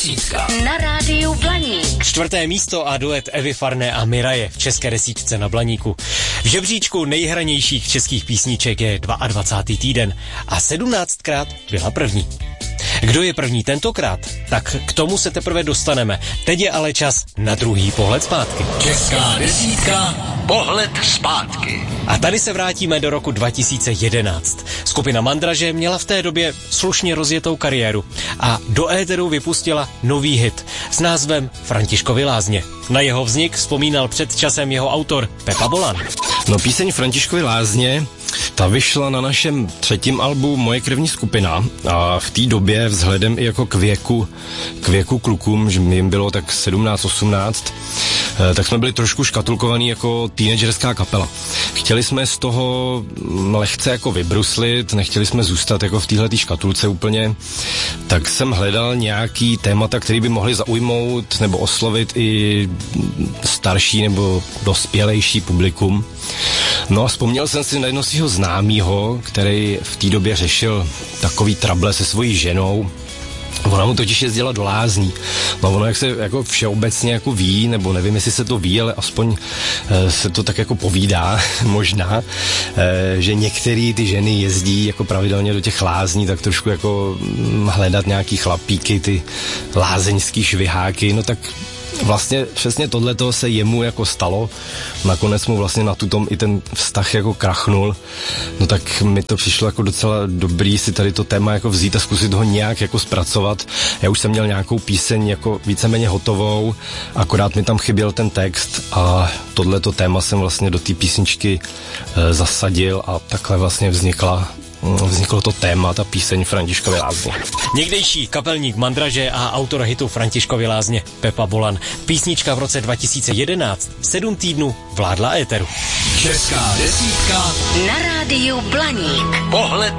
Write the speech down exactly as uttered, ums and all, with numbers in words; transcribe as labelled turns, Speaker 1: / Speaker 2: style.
Speaker 1: desítka.
Speaker 2: Na rádiu Blaník.
Speaker 3: Čtvrté místo a duet Evy Farné a Miraje v české desítce na Blaníku. V žebříčku nejhranějších českých písniček je dvacátý druhý týden a sedmnáctkrát byla první. Kdo je první tentokrát? Tak k tomu se teprve dostaneme. Teď je ale čas na druhý pohled zpátky.
Speaker 1: Česká desítka, pohled zpátky.
Speaker 3: A tady se vrátíme do roku dva tisíce jedenáct. Skupina Mandraže měla v té době slušně rozjetou kariéru a do éteru vypustila nový hit s názvem Františkovy lázně. Na jeho vznik vzpomínal před časem jeho autor Pepa Bolan.
Speaker 4: No, píseň Františkovy lázně, ta vyšla na našem třetím albu Moje krevní skupina a v té době vzhledem i jako k věku, k věku klukům, že jim bylo tak sedmnáct osmnáct, tak jsme byli trošku škatulkovaný jako teenagerská kapela. Chtěli jsme z toho lehce jako vybruslit, nechtěli jsme zůstat jako v téhletý škatulce úplně, tak jsem hledal nějaký témata, který by mohly zaujmout nebo oslovit i starší nebo dospělejší publikum. No a vzpomněl jsem si na jedno svého známýho, který v té době řešil takový trable se svojí ženou. Ona mu totiž jezdila do lázní. No ono, jak se jako všeobecně jako ví, nebo nevím, jestli se to ví, ale aspoň e, se to tak jako povídá, možná, e, že některé ty ženy jezdí jako pravidelně do těch lázní, tak trošku jako hm, hledat nějaký chlapíky, ty lázeňský šviháky, no tak vlastně přesně tohleto se jemu jako stalo. Nakonec mu vlastně na tutom i ten vztah jako krachnul. No tak mi to přišlo jako docela dobrý si tady to téma jako vzít a zkusit ho nějak jako zpracovat. Já už jsem měl nějakou píseň jako víceméně hotovou, akorát mi tam chyběl ten text a tohleto téma jsem vlastně do té písničky e, zasadil a takhle vlastně vznikla Vzniklo to téma, ta píseň Františkovy lázně.
Speaker 3: Někdejší kapelník Mandraže a autor hitu Františkovy lázně Pepa Bolan. Písnička v roce dva tisíce jedenáct sedm týdnů vládla éteru.
Speaker 1: Česká desítka
Speaker 2: na rádiu Blaník.
Speaker 1: Pohled